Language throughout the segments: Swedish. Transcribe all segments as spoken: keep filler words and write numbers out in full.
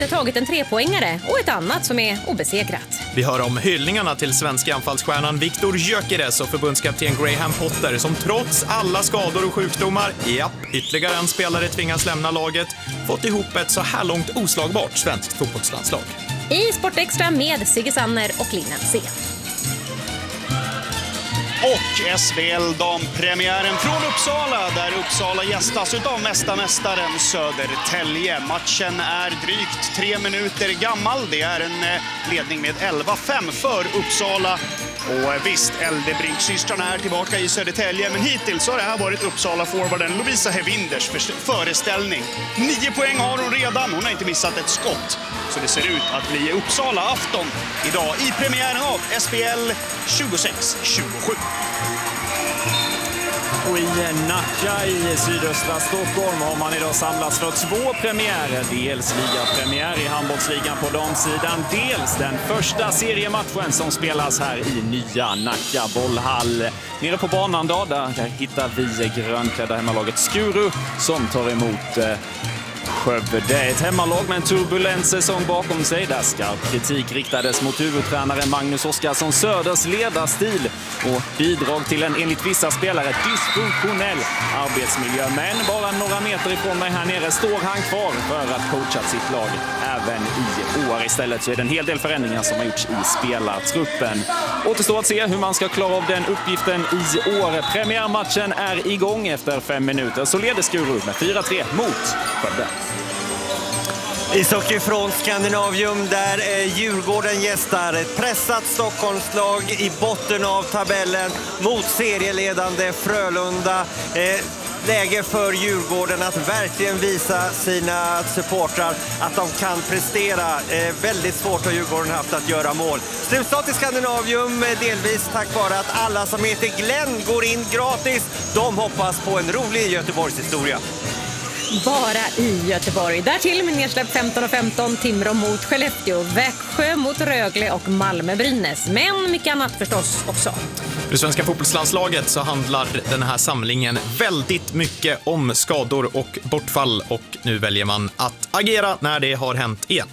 tagit en trepoängare och ett annat som är obesegrat. Vi hör om hyllningarna till svenska anfallsstjärnan Viktor Gyökeres och förbundskapten Graham Potter som trots alla skador och sjukdomar, japp, ytterligare en spelare tvingas lämna laget, fått ihop ett så här långt oslagbart svenskt fotbollslandslag. I Sportextra med Sigge Sanner och Linnen C. Och S V L-dampremiären från Uppsala, där Uppsala gästas utav mästarmästaren Södertälje. Matchen är drygt tre minuter gammal. Det är en ledning med elva fem för Uppsala. Och visst, Eldebrink-systrarna är tillbaka i Södertälje, men hittills har det här varit Uppsala-forwarden Lovisa Hevinders föreställning. Nio poäng har hon redan, hon har inte missat ett skott. Så det ser ut att bli Uppsala-afton idag i premiären av S P L tjugosex tjugosju. Och i Nacka i sydöstra Stockholm har man idag samlats för två premiärer. Dels ligapremiär i handbollsligan på damsidan, dels den första seriematchen som spelas här i nya Nacka bollhall. Nere på banan då, där, där hittar vi grönklädda hemmalaget Skuru som tar emot eh, Skövde. Det är ett hemmalag med en turbulent säsong bakom sig där skarp kritik riktades mot huvudtränare Magnus Oskarsson Söders ledarstil och bidrag till en enligt vissa spelare dysfunktionell arbetsmiljö. Men bara några meter ifrån mig här nere står han kvar för att coacha sitt lag även i år. Istället så är det en hel del förändringar som har gjorts i spelartruppen. Återstår att se hur man ska klara av den uppgiften i år. Premiärmatchen är igång efter fem minuter, så leder Skuru med fyra tre mot Skövde. Ishockey från Skandinavium där eh, Djurgården gästar ett pressat Stockholmslag i botten av tabellen mot serieledande Frölunda. Eh, läge för Djurgården att verkligen visa sina supportrar att de kan prestera. Eh, väldigt svårt har Djurgården haft att göra mål. Slutstart i Skandinavium eh, delvis tack vare att alla som heter Glenn går in gratis. De hoppas på en rolig Göteborgshistoria. Bara i Göteborg. Därtill med nedsläpp femton och femton, Timrå mot Skellefteå, Växjö mot Rögle och Malmö-Brynäs. Men mycket annat förstås också. För det svenska fotbollslandslaget så handlar den här samlingen väldigt mycket om skador och bortfall. Och nu väljer man att agera när det har hänt igen.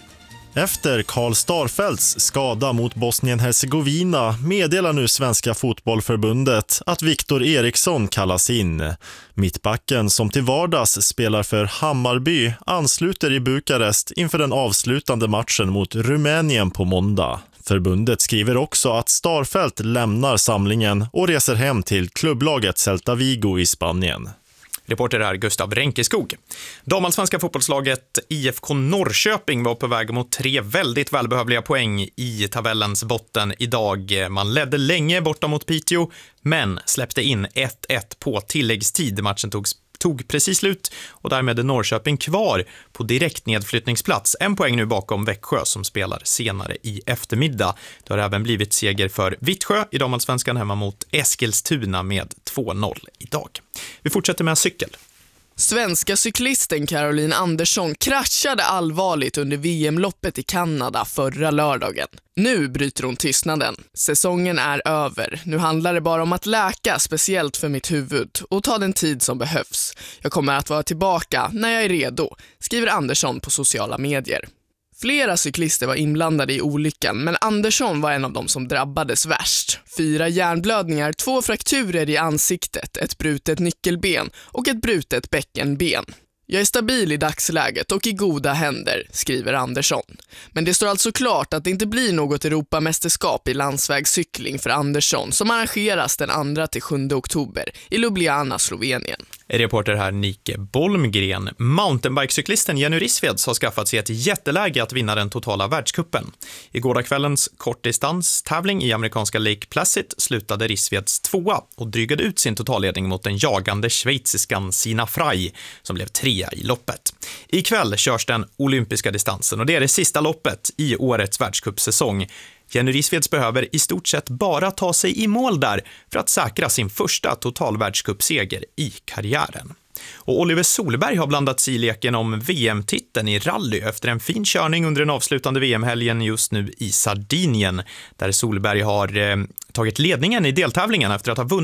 Efter Karl Starfelts skada mot Bosnien-Hercegovina meddelar nu Svenska fotbollförbundet att Viktor Eriksson kallas in. Mittbacken som till vardags spelar för Hammarby ansluter i Bukarest inför den avslutande matchen mot Rumänien på måndag. Förbundet skriver också att Starfelt lämnar samlingen och reser hem till klubblaget Celta Vigo i Spanien. Reporter är Gustav Renkeskog. Damallsvenska fotbollslaget I F K Norrköping var på väg mot tre väldigt välbehövliga poäng i tabellens botten idag. Man ledde länge borta mot Piteå, men släppte in ett ett på tilläggstid. Matchen togs tog precis slut och därmed är Norrköping kvar på direkt nedflyttningsplats. En poäng nu bakom Växjö som spelar senare i eftermiddag. Det har även blivit seger för Vittsjö i damallsvenskan hemma mot Eskilstuna med två noll idag. Vi fortsätter med cykel. Svenska cyklisten Caroline Andersson kraschade allvarligt under V M-loppet i Kanada förra lördagen. Nu bryter hon tystnaden. Säsongen är över. Nu handlar det bara om att läka, speciellt för mitt huvud, och ta den tid som behövs. Jag kommer att vara tillbaka när jag är redo, skriver Andersson på sociala medier. Flera cyklister var inblandade i olyckan, men Andersson var en av dem som drabbades värst. Fyra hjärnblödningar, två frakturer i ansiktet, ett brutet nyckelben och ett brutet bäckenben. Jag är stabil i dagsläget och i goda händer, skriver Andersson. Men det står alltså klart att det inte blir något Europamästerskap i landsvägscykling för Andersson som arrangeras den andra till sjunde oktober i Ljubljana, Slovenien. Reporter här Nike Bolmgren. Mountainbikecyklisten Jenny Rissveds har skaffat sig ett jätteläge att vinna den totala världskuppen. I gårdagskvällens kortdistanstävling i amerikanska Lake Placid slutade Rissveds tvåa och drygade ut sin totalledning mot den jagande schweiziskan Sina Frey som blev trea i loppet. Ikväll körs den olympiska distansen och det är det sista loppet i årets världscupsäsong. Jenny Rissveds behöver i stort sett bara ta sig i mål där för att säkra sin första totalvärldscupseger i karriären. Och Oliver Solberg har blandat sig i leken om V M-titeln i rally efter en fin körning under den avslutande V M-helgen just nu i Sardinien, där Solberg har eh, tagit ledningen i deltävlingen efter att ha vunnit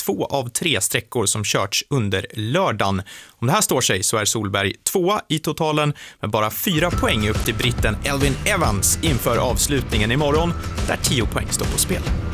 två av tre sträckor som körts under lördagen. Om det här står sig så är Solberg tvåa i totalen med bara fyra poäng upp till britten Elfyn Evans inför avslutningen imorgon där tio poäng står på spel.